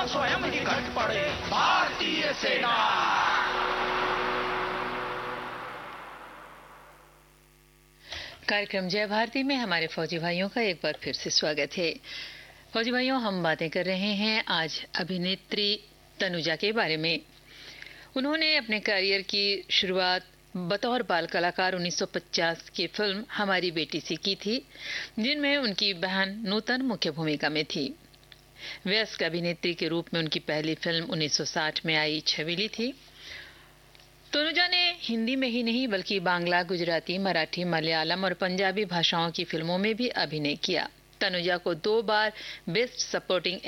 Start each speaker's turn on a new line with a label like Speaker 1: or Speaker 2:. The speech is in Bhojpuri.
Speaker 1: स्वयं ही घट पड़े भारतीय सेना।
Speaker 2: कार्यक्रम जय भारती में हमारे फौजी भाइयों का एक बार फिर से स्वागत है। फौजी भाइयों, हम बातें कर रहे हैं आज अभिनेत्री तनुजा के बारे में। उन्होंने अपने करियर की शुरुआत बतौर बाल कलाकार 1950 की फिल्म हमारी बेटी से की थी, जिनमें उनकी बहन नूतन मुख्य भूमिका में थी। वयस्क अभिनेत्री के रूप में उनकी पहली फिल्म 1960 में आई छबीली थी। तनुजा ने हिंदी में ही नहीं बल्कि बांग्ला, गुजराती, मराठी, मलयालम और पंजाबी भाषाओं की फिल्मों में भी अभिनय किया। तनुजा को 2 बार बेस्ट सपोर्टिंग